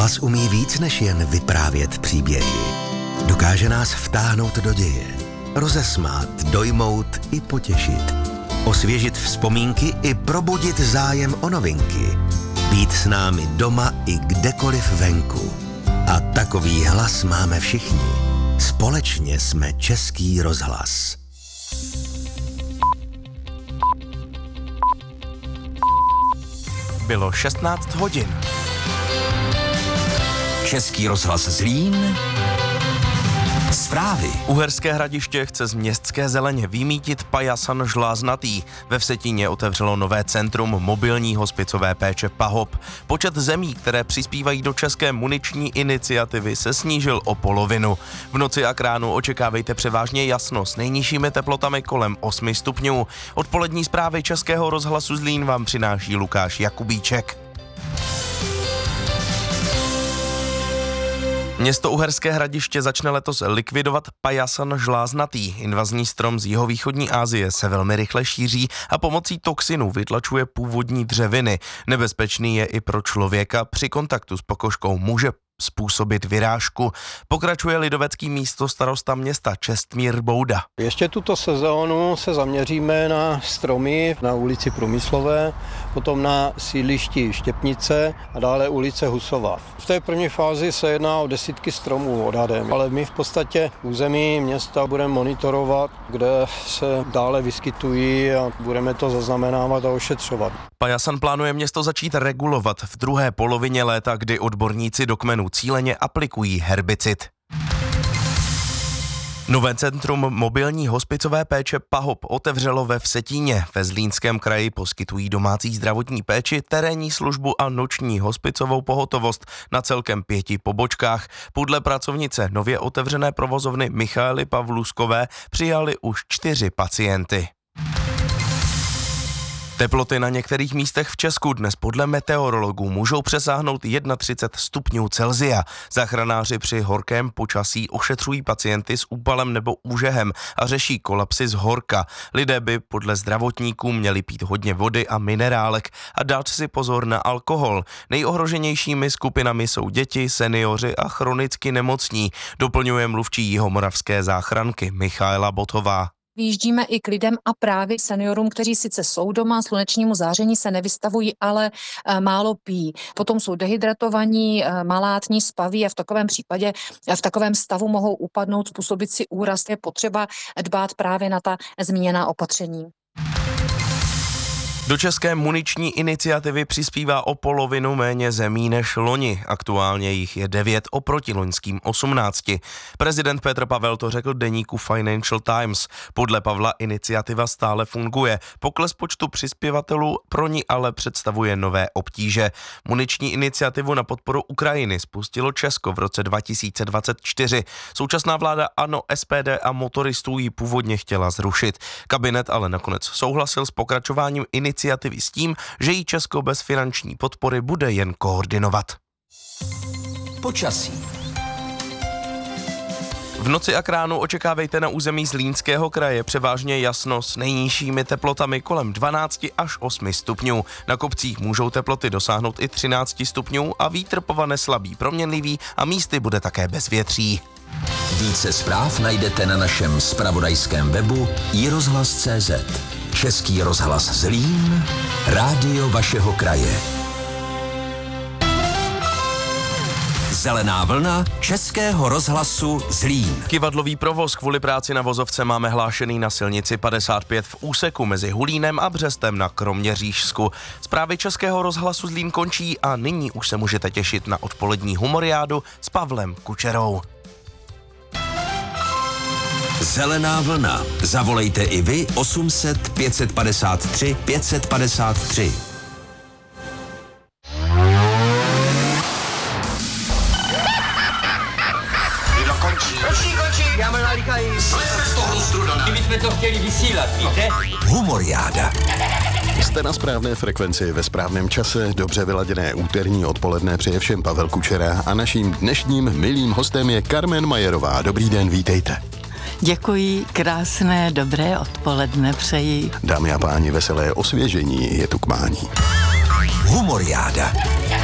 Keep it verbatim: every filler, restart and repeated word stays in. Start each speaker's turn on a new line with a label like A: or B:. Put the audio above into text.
A: Rozhlas umí víc než jen vyprávět příběhy. Dokáže nás vtáhnout do děje, rozesmát, dojmout i potěšit, osvěžit vzpomínky i probudit zájem o novinky, být s námi doma i kdekoliv venku. A takový hlas máme všichni. Společně jsme Český rozhlas.
B: Bylo šestnáct hodin.
C: Český rozhlas Zlín. Zprávy.
B: Uherské Hradiště chce z městské zeleně vymítit pajasan žláznatý. Ve Vsetíně otevřelo nové centrum mobilní hospicové péče PAHOP. Počet zemí, které přispívají do české muniční iniciativy, se snížil o polovinu. V noci a k ránu očekávejte převážně jasno s nejnižšími teplotami kolem osmi stupňů. Odpolední zprávy Českého rozhlasu Zlín vám přináší Lukáš Jakubíček. Město Uherské Hradiště začne letos likvidovat pajasan žláznatý. Invazní strom z jihovýchodní Asie se velmi rychle šíří a pomocí toxinu vytlačuje původní dřeviny. Nebezpečný je i pro člověka, při kontaktu s pokožkou může způsobit vyrážku. Pokračuje lidovecký místostarosta města Čestmír Bouda.
D: Ještě tuto sezónu se zaměříme na stromy na ulici Průmyslové, potom na sídlišti Štěpnice a dále ulice Husová. V té první fázi se jedná o desítky stromů odhadem, ale my v podstatě území města budeme monitorovat, kde se dále vyskytují a budeme to zaznamenávat a ošetřovat.
B: Pajasan plánuje město začít regulovat v druhé polovině léta, kdy odborníci do kmenů cíleně aplikují herbicid. Nové centrum mobilní hospicové péče PAHOP otevřelo ve Vsetíně. Ve Zlínském kraji poskytují domácí zdravotní péči, terénní službu a noční hospicovou pohotovost na celkem pěti pobočkách. Podle pracovnice nově otevřené provozovny Michaely Pavluskové přijali už čtyři pacienty. Teploty na některých místech v Česku dnes podle meteorologů můžou přesáhnout třicet jedna stupňů Celsia. Záchranáři při horkém počasí ošetřují pacienty s úpalem nebo úžehem a řeší kolapsy z horka. Lidé by podle zdravotníků měli pít hodně vody a minerálek a dát si pozor na alkohol. Nejohroženějšími skupinami jsou děti, seniori a chronicky nemocní, doplňuje mluvčí jihomoravské záchranky Michaela Botová.
E: Vyjíždíme i k lidem a právě seniorům, kteří sice jsou doma, slunečnímu záření se nevystavují, ale e, málo pijí. Potom jsou dehydratovaní, e, malátní, spaví a v takovém případě, v takovém stavu mohou upadnout, způsobit si úraz. Je potřeba dbát právě na ta zmíněná opatření.
B: Do české muniční iniciativy přispívá o polovinu méně zemí než loni. Aktuálně jich je devět oproti loňským osmnácti. Prezident Petr Pavel to řekl deníku Financial Times. Podle Pavla iniciativa stále funguje. Pokles počtu přispěvatelů pro ní ale představuje nové obtíže. Muniční iniciativu na podporu Ukrajiny spustilo Česko v roce dva tisíce dvacet čtyři. Současná vláda ANO, S P D a motoristů ji původně chtěla zrušit. Kabinet ale nakonec souhlasil s pokračováním iniciativy iniciativy s tím, že jí Česko bez finanční podpory bude jen koordinovat.
C: Počasí.
B: V noci a k ránu očekávejte na území Zlínského kraje převážně jasno s nejnižšími teplotami kolem dvanáct až osm stupňů. Na kopcích můžou teploty dosáhnout i třináct stupňů a vítr povane slabý proměnlivý a místy bude také bezvětří.
C: Více zpráv najdete na našem zpravodajském webu i rozhlas tečka cé zet. Český rozhlas Zlín, rádio vašeho kraje. Zelená vlna Českého rozhlasu Zlín.
B: Kyvadlový provoz kvůli práci na vozovce máme hlášený na silnici padesát pět v úseku mezi Hulínem a Břestem na Kroměřížsku. Zprávy Českého rozhlasu Zlín končí a nyní už se můžete těšit na odpolední humoriádu s Pavlem Kučerou.
C: Zelená vlna. Zavolejte i vy osm set pět set padesát tři pět set padesát tři.
F: Jídlo končí. Končí, končí. Já mám nalíkají. Jsme z toho strudana. Kdybychom to chtěli vysílat, víte?
C: Humoriáda.
G: Jste na správné frekvenci ve správném čase, dobře vyladěné úterní odpoledne, přeje všem Pavel Kučera a naším dnešním milým hostem je Carmen Majerová. Dobrý den, vítejte.
H: Děkuji, krásné, dobré odpoledne přeji.
G: Dámy a páni, veselé osvěžení je tu k mání.
C: Humoriáda.